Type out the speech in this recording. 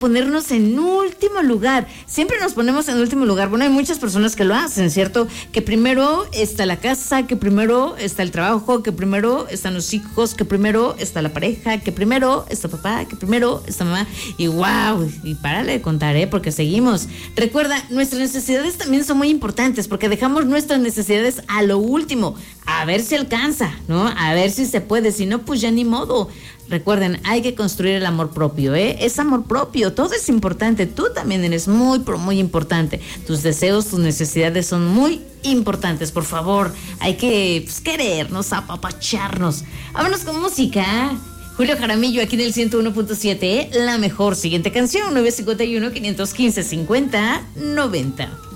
ponernos en último lugar. Siempre nos ponemos en último lugar. Bueno, hay muchas personas que lo hacen, ¿cierto? Que primero está la casa, que primero está el trabajo, que primero están los hijos, que primero está la pareja, que primero está papá, que primero está mamá. Y wow, y párale de contar, porque seguimos. Recuerda, nuestras necesidades también son muy importantes porque dejamos nuestras necesidades a lo último. A ver si alcanza, ¿no? A ver si se puede. Si no, pues ya ni modo. Recuerden, hay que construir el amor propio, Es amor propio, todo es importante. Tú también eres muy, pero muy importante. Tus deseos, tus necesidades son muy importantes. Por favor, hay que querernos, apapacharnos. Vámonos con música. Julio Jaramillo aquí en el 101.7, la mejor. Siguiente canción, 951-515-50-90.